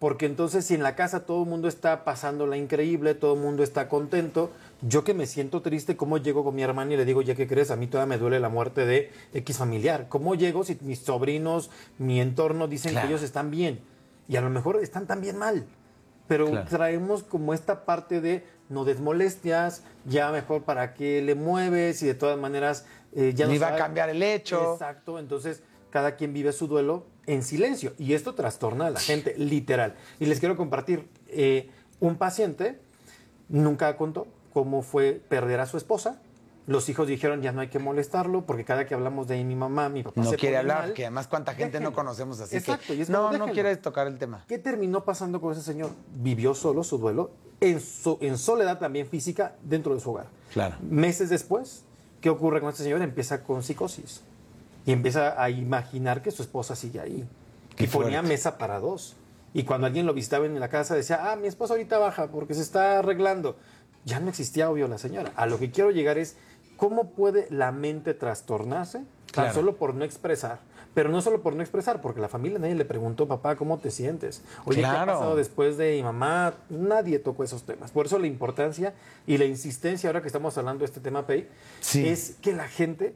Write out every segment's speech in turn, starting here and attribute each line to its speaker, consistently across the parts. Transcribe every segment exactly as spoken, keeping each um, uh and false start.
Speaker 1: Porque entonces si en la casa todo el mundo está pasándola increíble, todo el mundo está contento, yo que me siento triste, ¿cómo llego con mi hermana y le digo, ya que crees, a mí todavía me duele la muerte de X familiar? ¿Cómo llego si mis sobrinos, mi entorno dicen
Speaker 2: Claro.
Speaker 1: que ellos están bien? Y a lo mejor están también mal. Pero
Speaker 2: Claro.
Speaker 1: traemos como esta parte de no des molestias, ya mejor para qué le mueves y de todas maneras eh, ya no
Speaker 2: Ni va a
Speaker 1: sabe-
Speaker 2: cambiar el hecho.
Speaker 1: Exacto, entonces cada quien vive su duelo en silencio y esto trastorna a la gente, literal. Y les quiero compartir, eh, un paciente nunca contó cómo fue perder a su esposa. Los hijos dijeron ya no hay que molestarlo porque cada que hablamos de mi mamá, mi papá
Speaker 2: No
Speaker 1: se
Speaker 2: quiere
Speaker 1: pone
Speaker 2: hablar,
Speaker 1: mal.
Speaker 2: porque además cuánta gente
Speaker 1: Déjenlo.
Speaker 2: no conocemos así
Speaker 1: Exacto, y
Speaker 2: que
Speaker 1: es como,
Speaker 2: no, no
Speaker 1: déjenlo.
Speaker 2: quiere tocar el tema.
Speaker 1: ¿Qué terminó pasando con ese señor? Vivió solo su duelo, en, so- en soledad también física, dentro de su hogar.
Speaker 2: Claro.
Speaker 1: Meses después, ¿qué ocurre con este señor? Empieza con psicosis. Y empieza a imaginar que su esposa sigue ahí.
Speaker 2: Qué
Speaker 1: y ponía
Speaker 2: fuerte.
Speaker 1: mesa para dos. Y cuando alguien lo visitaba en la casa, decía, ah, mi esposa ahorita baja porque se está arreglando. Ya no existía, obvio, la señora. A lo que quiero llegar es, ¿cómo puede la mente trastornarse tan
Speaker 2: Claro.
Speaker 1: solo por no expresar? Pero no solo por no expresar, porque la familia nadie le preguntó, papá, ¿cómo te sientes? Oye, ¿qué
Speaker 2: Claro.
Speaker 1: ha pasado después de mi mamá? Nadie tocó esos temas. Por eso la importancia y la insistencia, ahora que estamos hablando de este tema, Pei,
Speaker 2: Sí.
Speaker 1: es que la gente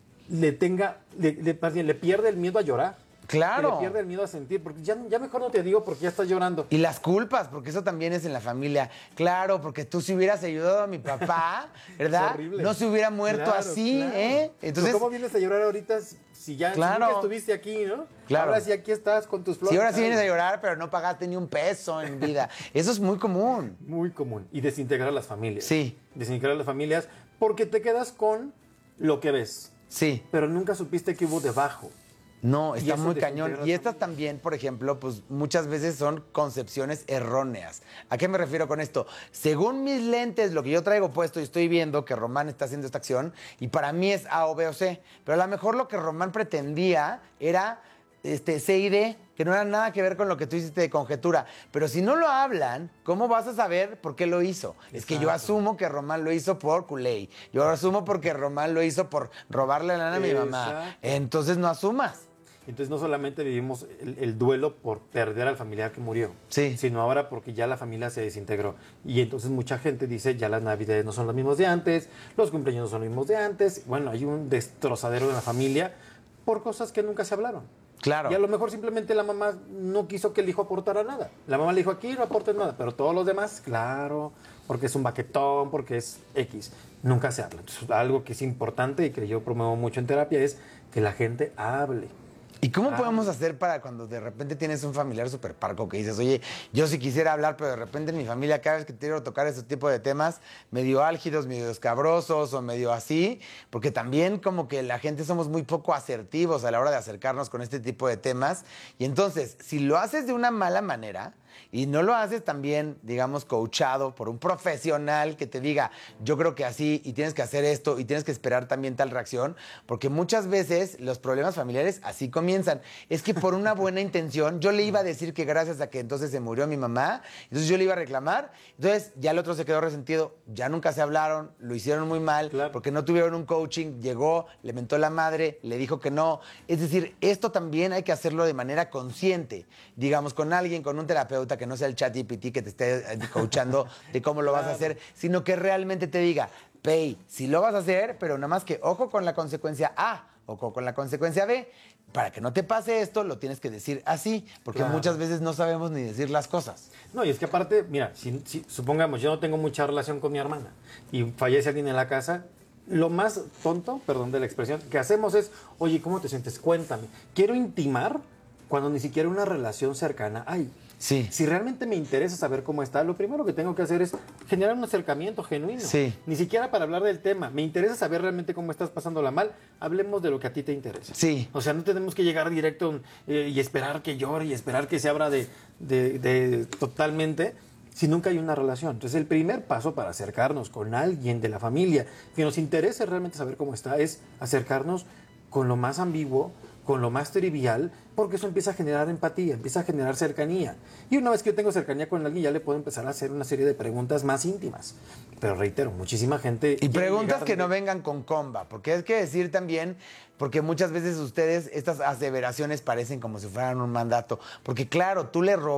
Speaker 1: le tenga, le, le, más bien, le pierde el miedo a llorar.
Speaker 2: Claro.
Speaker 1: Que le pierde el miedo a sentir, porque ya, ya mejor no te digo porque ya estás llorando.
Speaker 2: Y las culpas, porque eso también es en la familia. Claro, porque tú si hubieras ayudado a mi papá, ¿verdad?
Speaker 1: Es horrible.
Speaker 2: No se hubiera muerto
Speaker 1: Claro,
Speaker 2: así,
Speaker 1: claro.
Speaker 2: ¿eh? Entonces,
Speaker 1: Pero ¿cómo vienes a llorar ahorita si ya si
Speaker 2: Claro.
Speaker 1: nunca estuviste aquí, ¿no?
Speaker 2: Claro.
Speaker 1: Ahora sí aquí estás con tus flores.
Speaker 2: si ahora sí
Speaker 1: Ay,
Speaker 2: vienes a llorar, pero no pagaste ni un peso en vida. Eso es muy común.
Speaker 1: Muy común. Y desintegrar las familias.
Speaker 2: Sí.
Speaker 1: Desintegrar las familias porque te quedas con lo que ves,
Speaker 2: Sí.
Speaker 1: pero nunca supiste que hubo debajo.
Speaker 2: No,
Speaker 1: Y
Speaker 2: está
Speaker 1: eso
Speaker 2: muy
Speaker 1: desintegra
Speaker 2: cañón.
Speaker 1: la
Speaker 2: Y estas
Speaker 1: familia.
Speaker 2: también, por ejemplo, pues muchas veces son concepciones erróneas. ¿A qué me refiero con esto? Según mis lentes, lo que yo traigo puesto y estoy viendo que Román está haciendo esta acción, y para mí es A o B o C, pero a lo mejor lo que Román pretendía era este, C y D, que no era nada que ver con lo que tú hiciste de conjetura. Pero si no lo hablan, ¿cómo vas a saber por qué lo hizo? Es que yo
Speaker 1: Exacto.
Speaker 2: asumo que Román lo hizo por culé. Yo asumo porque Román lo hizo por robarle la lana a mi mamá.
Speaker 1: Exacto.
Speaker 2: Entonces no asumas.
Speaker 1: Entonces no solamente vivimos el, el duelo por perder al familiar que murió,
Speaker 2: Sí.
Speaker 1: sino ahora porque ya la familia se desintegró. Y entonces mucha gente dice, ya las navidades no son las mismas de antes, los cumpleaños no son los mismos de antes. Bueno, hay un destrozadero en la familia por cosas que nunca se hablaron.
Speaker 2: Claro.
Speaker 1: Y a lo mejor simplemente la mamá no quiso que el hijo aportara nada. La mamá le dijo, aquí no aportes nada, pero todos los demás, claro, porque es un baquetón, porque es X. Nunca se habla. Entonces, algo que es importante y que yo promuevo mucho en terapia es que la gente hable.
Speaker 2: ¿Y cómo
Speaker 1: Ah.
Speaker 2: podemos hacer para cuando de repente tienes un familiar súper parco que dices, oye, yo sí quisiera hablar, pero de repente en mi familia cada vez que quiero tocar ese tipo de temas, medio álgidos, medio escabrosos o medio así, porque también como que la gente somos muy poco asertivos a la hora de acercarnos con este tipo de temas. Y entonces, si lo haces de una mala manera y no lo haces también, digamos, coachado por un profesional que te diga, yo creo que así y tienes que hacer esto y tienes que esperar también tal reacción, porque muchas veces los problemas familiares así comienzan. Es que por una buena intención yo le iba a decir que gracias a que entonces se murió mi mamá, entonces yo le iba a reclamar, entonces ya el otro se quedó resentido, ya nunca se hablaron, lo hicieron muy mal,
Speaker 1: Claro.
Speaker 2: porque no tuvieron un coaching, llegó, le mentó la madre, le dijo que no. Es decir, esto también hay que hacerlo de manera consciente, digamos, con alguien, con un terapeuta que no sea el chat G P T que te esté eh, coachando de cómo lo vas a hacer, sino que realmente te diga, Pei, si lo vas a hacer, pero nada más que ojo con la consecuencia A, ojo con la consecuencia B. Para que no te pase esto, lo tienes que decir así, porque
Speaker 1: Claro.
Speaker 2: muchas veces no sabemos ni decir las cosas.
Speaker 1: No, y es que aparte, mira, si, si- supongamos, yo no tengo mucha relación con mi hermana y fallece alguien en la casa, lo más tonto, perdón de la expresión, que hacemos es, oye, ¿cómo te sientes? Cuéntame. Quiero intimar cuando ni siquiera una relación cercana hay.
Speaker 2: Sí.
Speaker 1: Si realmente me interesa saber cómo está, lo primero que tengo que hacer es generar un acercamiento genuino.
Speaker 2: Sí.
Speaker 1: Ni siquiera para hablar del tema. Me interesa saber realmente cómo estás pasándola mal. Hablemos de lo que a ti te interesa.
Speaker 2: Sí.
Speaker 1: O sea, no tenemos que llegar directo eh, y esperar que llore y esperar que se abra de, de- de totalmente si nunca hay una relación. Entonces, el primer paso para acercarnos con alguien de la familia que nos interese realmente saber cómo está es acercarnos con lo más ambiguo, con lo más trivial, porque eso empieza a generar empatía, empieza a generar cercanía. Y una vez que yo tengo cercanía con alguien, ya le puedo empezar a hacer una serie de preguntas más íntimas. Pero reitero, muchísima gente...
Speaker 2: Y
Speaker 1: quiere
Speaker 2: preguntas
Speaker 1: llegar
Speaker 2: que
Speaker 1: de-
Speaker 2: no vengan con comba, porque hay que decir también, porque muchas veces ustedes, estas aseveraciones parecen como si fueran un mandato, porque claro, tú le robas